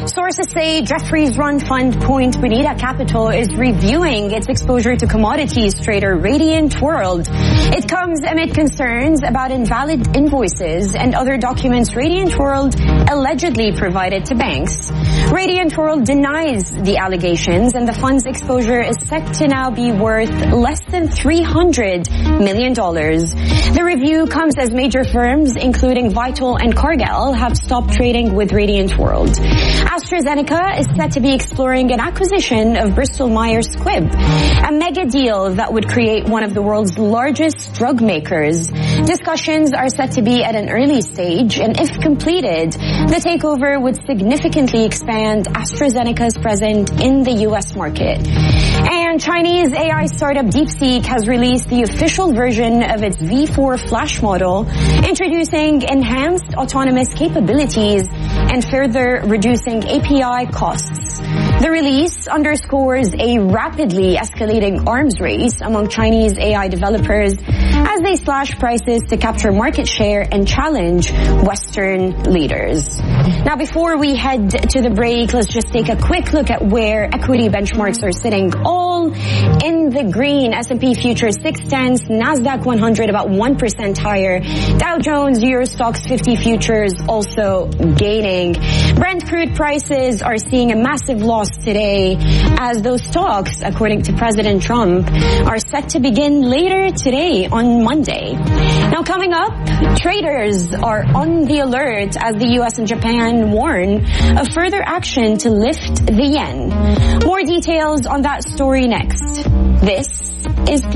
Sources say Jefferies-run fund Point Bonita Capital is reviewing its exposure to commodities trader Radiant World. It comes amid concerns about invalid invoices and other documents Radiant World allegedly provided to banks. Radiant World denies the allegations, and the fund's exposure is set to now be worth less than $300 million. The review comes as major firms, including Vital and Cargill, have stopped trading with Radiant World. AstraZeneca is set to be exploring an acquisition of Bristol Myers Squibb, a mega deal that would create one of the world's largest drug makers. Discussions are set to be at an early stage, and if completed, the takeover would significantly expand AstraZeneca's presence in the U.S. market. And Chinese AI startup DeepSeek has released the official version of its V4 Flash model, introducing enhanced autonomous capabilities and further reducing API costs. The release underscores a rapidly escalating arms race among Chinese AI developers as they slash prices to capture market share and challenge Western leaders. Now, before we head to the break, let's just take a quick look at where equity benchmarks are sitting. All in the green. S&P Futures 6/10, Nasdaq 100 about 1% higher. Dow Jones, Euro Stoxx 50 futures also gaining. Brent crude prices are seeing a massive loss today as those talks, according to President Trump, are set to begin later today on Monday. Now, coming up, traders are on the alert as the U.S. and Japan warn of further action to lift the yen. More details on that story next. This is